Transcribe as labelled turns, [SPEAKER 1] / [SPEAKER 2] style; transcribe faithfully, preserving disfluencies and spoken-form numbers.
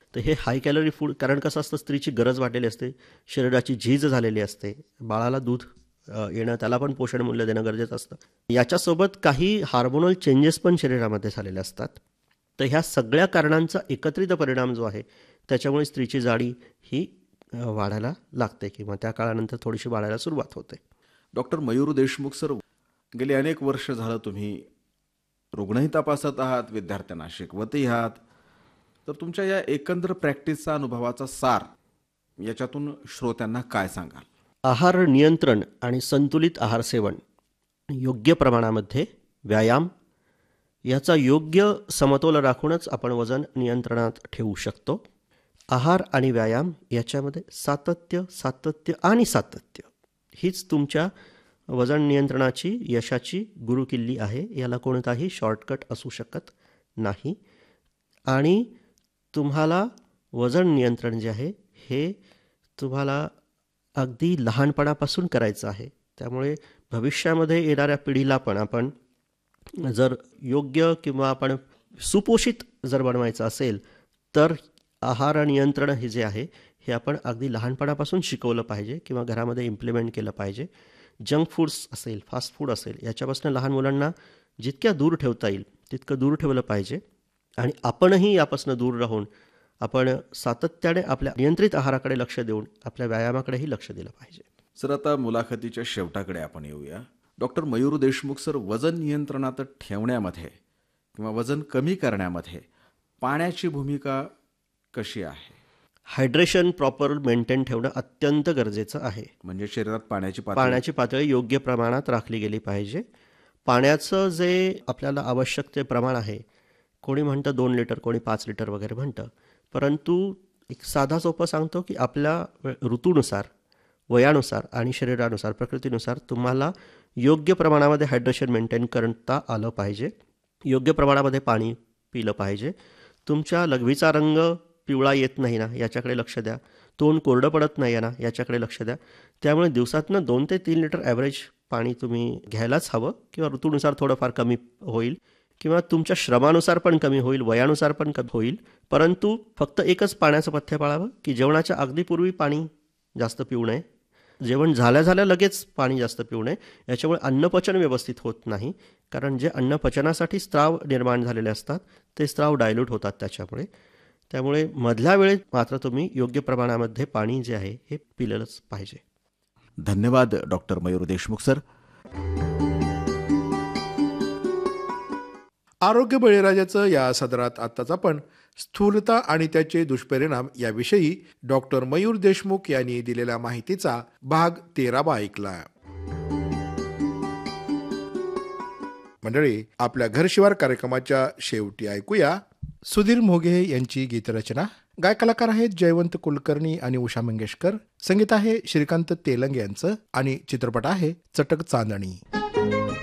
[SPEAKER 1] तर हे हाय calorie food, कारण कसं असतं, स्त्रीची गरज वाढलेली असते, शरीराची झीज झालेली असते, बाळाला दूध येणं, त्याला पण पोषण मूल्य देणं गरजेचं असतं. याच्यासोबत काही हार्मोनल चेंजेस पण शरीरामध्ये झालेले असतात. तर ह्या सगळ्या कारणांचा एकत्रित परिणाम जो आहे त्याच्यामुळे स्त्रीची जाडी ही वाढायला लागते किंवा त्या काळानंतर थोडीशी वाढायला सुरुवात होते.
[SPEAKER 2] डॉक्टर मयूर देशमुख सर, गेली अनेक वर्ष झालं तुम्ही रुग्णही तपासत आहात, विद्यार्थ्यांना शिकवतही आहात, तर तुमच्या या एकंदर प्रॅक्टिसचा अनुभवाचा सार याच्यातून श्रोत्यांना काय सांगाल?
[SPEAKER 1] आहार नियंत्रण आणि संतुलित आहार सेवन, योग्य प्रमाणामध्ये व्यायाम याचा योग्य समतोल राखूनच आपण वजन नियंत्रणात ठेवू शकतो. आहार आणि व्यायाम याच्यामध्ये सातत्य सातत्य आणि सातत्य हीच तुमच्या वजन नियंत्रणाची यशाची गुरुकिल्ली आहे. याला कोणताही शॉर्टकट असू शकत नाही. आणि तुम्हाला वजन नियंत्रण जे आहे हे तुम्हाला अगदी लहानपणापासून करायचं आहे. त्यामुळे भविष्यामध्ये येणाऱ्या पिढीला पण आपण जर योग्य किंवा आपण सुपोषित जर बनवायचं असेल तर आहार नियंत्रण हे जे आहे हे आपण अगदी लहानपणापासून शिकवलं पाहिजे किंवा घरामध्ये इम्प्लिमेंट केलं पाहिजे. जंक फूड्स असेल, फास्ट फूड असेल, याच्यापासून लहान मुलांना जितक्या दूर ठेवता येईल तितकं दूर ठेवलं पाहिजे. आणि आपणही यापासून दूर राहून आपण सातत्याने आपल्या नियंत्रित आहाराकडे लक्ष देऊन आपल्या व्यायामाकडेही लक्ष दिलं पाहिजे.
[SPEAKER 2] सर, आता मुलाखतीच्या शेवटाकडे आपण येऊया. डॉक्टर मयूर देशमुख सर, वजन नियंत्रणात ठेवण्यामध्ये किंवा वजन कमी करण्यामध्ये पाण्याची भूमिका कशी आहे?
[SPEAKER 1] हायड्रेशन प्रॉपर मेंटेन ठेवणं अत्यंत गरजेचं आहे.
[SPEAKER 2] म्हणजे शरीरात पाण्याची पातळी
[SPEAKER 1] पाण्याची पातळी योग्य प्रमाणात राखली गेली पाहिजे. पाण्याचं जे आपल्याला आवश्यक ते प्रमाण आहे, कोणी म्हणतं दोन लिटर, कोणी पाच लिटर वगैरे म्हणतं, परंतु एक साधा सोपं सांगतो की आपल्या ऋतूनुसार, वयानुसार आणि शरीरानुसार, प्रकृतीनुसार तुम्हाला योग्य प्रमाणामध्ये हायड्रेशन मेंटेन करता आलं पाहिजे. योग्य प्रमाणामध्ये पाणी पिलं पाहिजे. तुमच्या लघवीचा रंग पिवळा येत नाही ना याच्याकडे लक्ष द्या. तोंड कोरडं पडत नाही आहे ना याच्याकडे लक्ष द्या. त्यामुळे दिवसातनं दोन ते तीन लिटर ॲव्हरेज पाणी तुम्ही घ्यायलाच हवं. किंवा ऋतूनुसार थोडंफार कमी होईल किंवा तुमच्या श्रमानुसार पण कमी होईल, वयानुसार पण कमी होईल. परंतु फक्त एकच पाण्याचं पथ्य पाळावं की जेवणाच्या अगदी पूर्वी पाणी जास्त पिऊ नये, जेवण झाल्या झाल्या लगेच पाणी जास्त पिऊ नये. याच्यामुळे अन्नपचन व्यवस्थित होत नाही, कारण जे अन्नपचनासाठी स्त्राव निर्माण झालेले असतात ते स्त्राव डायल्यूट होतात त्याच्यामुळे. त्यामुळे मधल्या वेळेत मात्र तुम्ही योग्य प्रमाणामध्ये पाणी जे आहे हे पिलेलंच पाहिजे.
[SPEAKER 2] धन्यवाद डॉक्टर मयूर देशमुख सर.
[SPEAKER 3] आरोग्य बळीराजाचं या सदरात आत्ताच आपण स्थूलता आणि त्याचे दुष्परिणाम याविषयी डॉक्टर मयूर देशमुख यांनी दिलेल्या माहितीचा भाग तेरावा ऐकला. मंडळी, आपल्या घरशिवार कार्यक्रमाच्या शेवटी ऐकूया सुधीर मोघे यांची गीतरचना. गायक कलाकार आहेत जयवंत कुलकर्णी आणि उषा मंगेशकर. संगीत आहे श्रीकांत तेलंग यांचं आणि चित्रपट आहे चटक चांदणी.